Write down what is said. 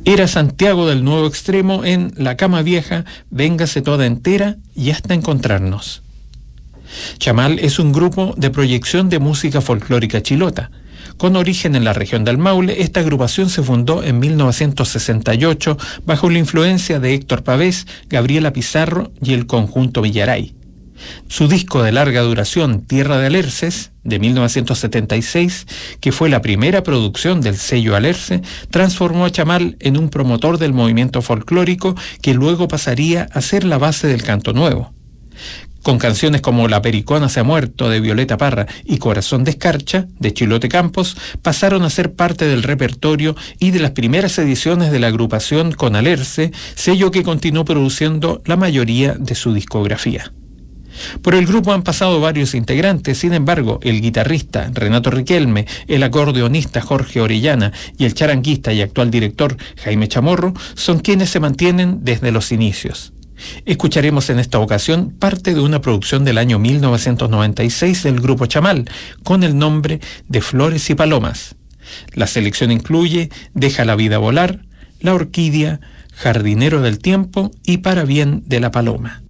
Era Santiago del Nuevo Extremo en La Cama Vieja, Véngase Toda Entera y Hasta Encontrarnos. Chamal es un grupo de proyección de música folclórica chilota. Con origen en la región del Maule, esta agrupación se fundó en 1968 bajo la influencia de Héctor Pavés, Gabriela Pizarro y el conjunto Villaray. Su disco de larga duración, Tierra de Alerces, de 1976, que fue la primera producción del sello Alerce, transformó a Chamal en un promotor del movimiento folclórico que luego pasaría a ser la base del canto nuevo. Con canciones como La Pericona se ha muerto, de Violeta Parra, y Corazón de Escarcha, de Chilote Campos, pasaron a ser parte del repertorio y de las primeras ediciones de la agrupación con Alerce, sello que continuó produciendo la mayoría de su discografía. Por el grupo han pasado varios integrantes, sin embargo, el guitarrista Renato Riquelme, el acordeonista Jorge Orellana y el charanguista y actual director Jaime Chamorro son quienes se mantienen desde los inicios. Escucharemos en esta ocasión parte de una producción del año 1996 del grupo Chamal, con el nombre de Flores y Palomas. La selección incluye Deja la vida volar, La Orquídea, Jardinero del Tiempo y Para bien de la Paloma.